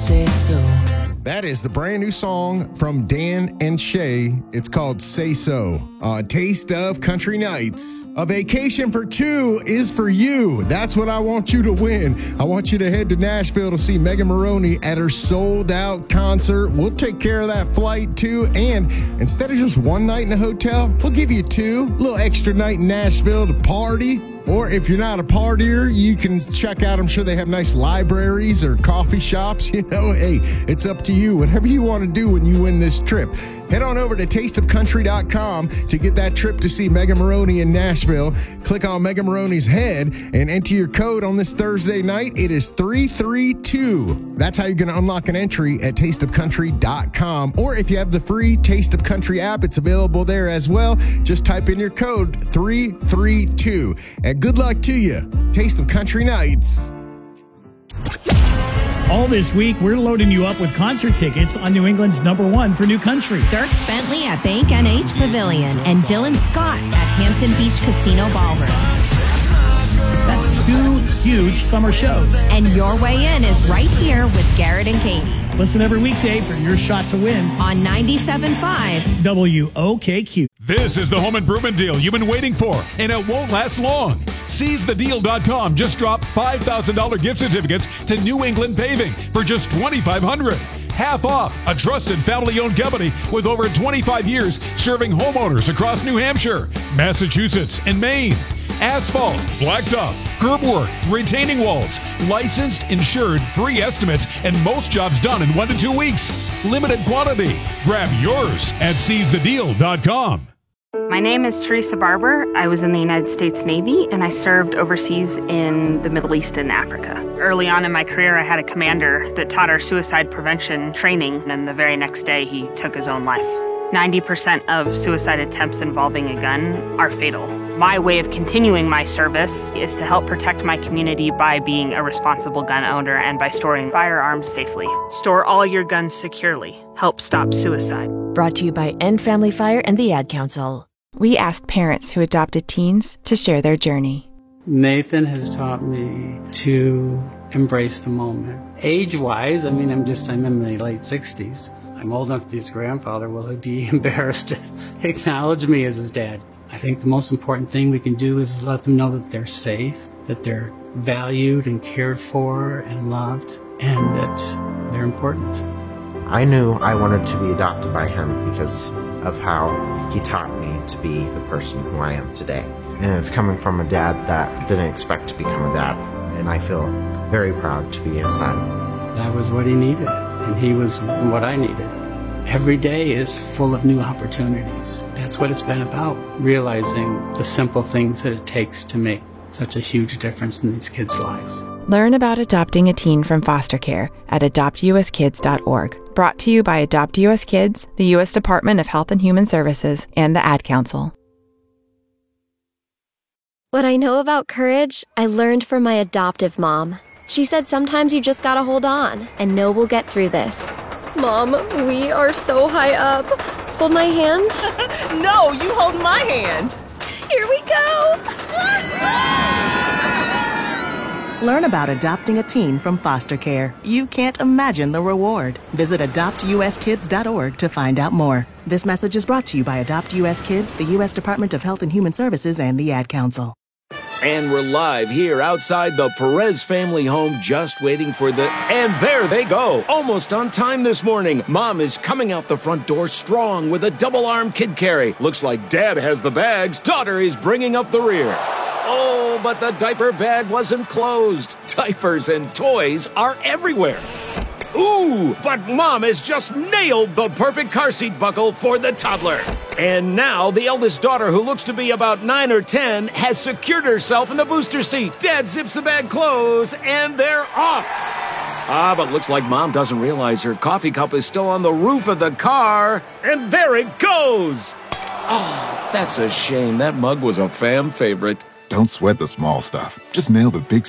say so. That is the brand new song from Dan and Shay. It's called Say So. Taste of Country Nights. A vacation for two is for you. That's what I want you to win. I want you to head to Nashville to see Megan Moroney at her sold-out concert. We'll take care of that flight, too. And instead of just one night in a hotel, we'll give you two. A little extra night in Nashville to party. Or if you're not a partier, you can check out, I'm sure they have nice libraries or coffee shops. You know, hey, it's up to you. Whatever you want to do when you win this trip. Head on over to tasteofcountry.com to get that trip to see Megan Moroney in Nashville. Click on Megan Moroney's head and enter your code on this Thursday night. It is 332. That's how you're going to unlock an entry at tasteofcountry.com. Or if you have the free Taste of Country app, it's available there as well. Just type in your code 332. And good luck to you. Taste of Country Nights. All this week, we're loading you up with concert tickets on New England's #1 for new country. Dierks Bentley at Bank NH Pavilion and Dylan Scott at Hampton Beach Casino Ballroom. That's two huge summer shows. And your way in is right here with Garrett and Katie. Listen every weekday for your shot to win on 97.5 WOKQ. This is the home improvement deal you've been waiting for, and it won't last long. SeizeTheDeal.com just dropped $5,000 gift certificates to New England Paving for just $2,500. Half off, a trusted family-owned company with over 25 years serving homeowners across New Hampshire, Massachusetts, and Maine. Asphalt, blacktop, curb work, retaining walls, licensed, insured, free estimates, and most jobs done in 1 to 2 weeks. Limited quantity. Grab yours at SeizeTheDeal.com. My name is Teresa Barber. I was in the United States Navy, and I served overseas in the Middle East and Africa. Early on in my career, I had a commander that taught our suicide prevention training, and the very next day, he took his own life. 90% of suicide attempts involving a gun are fatal. My way of continuing my service is to help protect my community by being a responsible gun owner and by storing firearms safely. Store all your guns securely. Help stop suicide. Brought to you by End Family Fire and the Ad Council. We asked parents who adopted teens to share their journey. Nathan has taught me to embrace the moment. Age-wise, I'm in my late 60s. I'm old enough to be his grandfather. Will he be embarrassed to acknowledge me as his dad? I think the most important thing we can do is let them know that they're safe, that they're valued and cared for and loved, and that they're important. I knew I wanted to be adopted by him because of how he taught me to be the person who I am today. And it's coming from a dad that didn't expect to become a dad, and I feel very proud to be his son. That was what he needed, and he was what I needed. Every day is full of new opportunities. That's what it's been about, realizing the simple things that it takes to make such a huge difference in these kids' lives. Learn about adopting a teen from foster care at adoptuskids.org. Brought to you by Adopt US Kids, the U.S. Department of Health and Human Services, and the Ad Council. What I know about courage, I learned from my adoptive mom. She said sometimes you just gotta hold on and know we'll get through this. Mom, we are so high up. Hold my hand. No, you hold my hand. Here we go. Learn about adopting a teen from foster care. You can't imagine the reward. Visit adoptuskids.org to find out more. This message is brought to you by Adopt US Kids, the U.S. Department of Health and Human Services, and the Ad Council. And we're live here outside the Perez family home, just waiting for the... And there they go! Almost on time this morning. Mom is coming out the front door strong with a double-arm kid carry. Looks like Dad has the bags. Daughter is bringing up the rear. Oh, but the diaper bag wasn't closed. Diapers and toys are everywhere. Ooh, but Mom has just nailed the perfect car seat buckle for the toddler. And now the eldest daughter, who looks to be about 9 or 10, has secured herself in the booster seat. Dad zips the bag closed, and they're off. But looks like Mom doesn't realize her coffee cup is still on the roof of the car. And there it goes. Oh, that's a shame. That mug was a fam favorite. Don't sweat the small stuff. Just nail the big